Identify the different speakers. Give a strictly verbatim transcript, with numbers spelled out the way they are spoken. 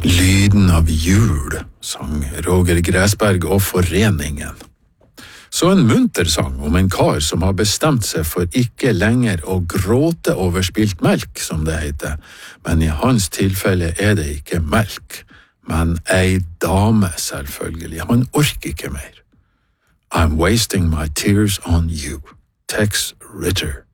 Speaker 1: Lyden av jul, sang Roger Græsberg og Foreningen. Så en munter sang om en kar som har bestemt seg for ikke lenger å gråte over spilt melk, som det heter, men i hans tilfelle er det ikke melk, men ei dame selvfølgelig. Han orker ikke mer. I'm wasting my tears on you. Tex Ritter.